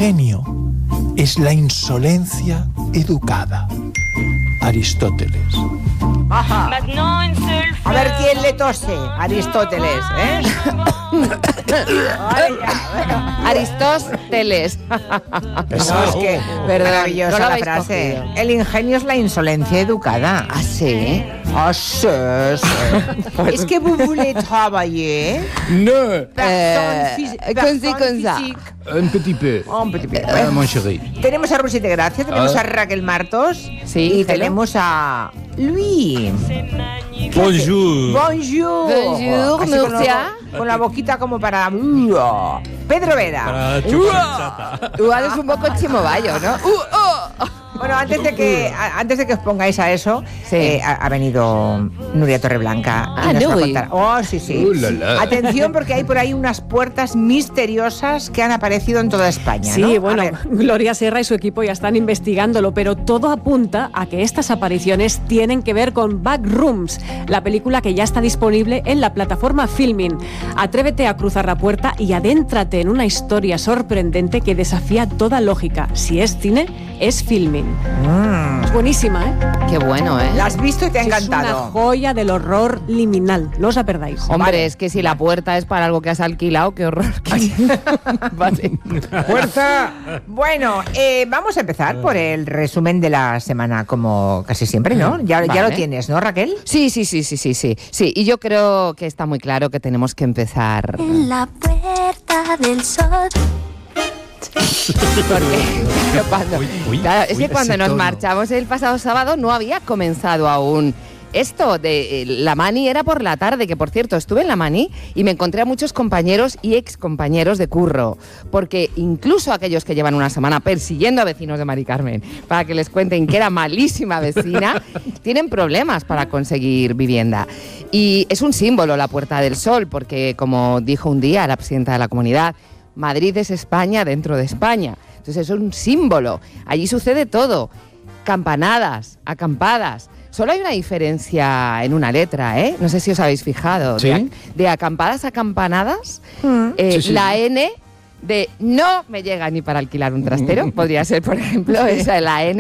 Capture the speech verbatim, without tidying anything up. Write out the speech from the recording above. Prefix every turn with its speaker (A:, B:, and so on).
A: ingenio es la insolencia educada. Aristóteles.
B: Ajá. A ver quién le tose. Aristóteles, ¿eh? Ay, ya,
C: Aristóteles.
B: No, es que
C: Perdón,
B: maravillosa
C: no lo
B: la
C: habéis
B: frase.
C: cogido.
B: El ingenio es la insolencia educada.
C: ¿Ah, sí?
B: Ah, sí, sí. Es que vous voulez travailler.
D: No,
B: Personne
C: Eh,
B: phys-
C: con
B: personne
C: sí, con ça.
B: physique.
D: un petit peu.
B: Un petit peu.
D: Ah, mon chéri.
B: Tenemos a Rusite Gracia, tenemos
D: Ah.
B: a Raquel Martos
C: Sí,
B: y
C: hello.
B: tenemos a Luis.
D: Bonjour.
B: Bonjour.
C: Bonjour,
B: Así con,
C: Murcia.
B: la, con la boquita como para... Pedro Vera.
E: Para chupar chata.
C: Igual es un poco chimoballo, ¿no? Uh, oh.
B: Bueno, antes de que a- antes de que os pongáis a eso,
C: Sí.
B: eh, ha, ha venido Nuria Torreblanca. y
C: Ah,
B: nos va a
C: Nuri.
B: contar. Oh, sí, sí.
D: Uh, la, la.
B: Atención, porque hay por ahí unas puertas misteriosas que han aparecido en toda España,
F: Sí,
B: ¿no? A
F: bueno,
B: ver.
F: Gloria Serra y su equipo ya están investigándolo, pero todo apunta a que estas apariciones tienen que ver con Backrooms, la película que ya está disponible en la plataforma Filmin. Atrévete a cruzar la puerta y adéntrate en una historia sorprendente que desafía toda lógica. Si es cine, es Filmin.
B: Mm.
F: Es buenísima, ¿eh?
C: Qué bueno, ¿eh?
B: La has visto y te ha
F: Es una
B: encantado.
F: joya del horror liminal. No os la perdáis.
C: Hombre,
B: Vale.
C: es que si la puerta es para algo que has alquilado, qué horror. Vale.
B: ¡Fuerza! Bueno, eh, vamos a empezar por el resumen de la semana, como casi siempre, ¿no? Ya, ya
C: Vale.
B: lo tienes, ¿no, Raquel?
C: Sí, sí, sí, sí, sí, sí. Sí, y yo creo que está muy claro que tenemos que empezar.
G: En la puerta del sol.
C: Porque cuando,
E: Uy, uy,
C: claro, es
E: uy,
C: que cuando
E: ese
C: nos
E: tono.
C: marchamos el pasado sábado no había comenzado aún esto de eh, la Mani. Era por la tarde, que por cierto estuve en la Mani y me encontré a muchos compañeros y ex compañeros de curro, porque incluso aquellos que llevan una semana persiguiendo a vecinos de Mari Carmen para que les cuenten que era malísima vecina, tienen problemas para conseguir vivienda. Y es un símbolo la Puerta del Sol, porque como dijo un día la presidenta de la comunidad, Madrid es España dentro de España. Entonces es un símbolo. Allí sucede todo. Campanadas, acampadas. Solo hay una diferencia en una letra, ¿eh? No sé si os habéis fijado.
D: ¿Sí?
C: De, ac- de acampadas a campanadas, eh,
D: Sí, sí.
C: la N de no me llega ni para alquilar un trastero. Podría ser, por ejemplo, esa es la N.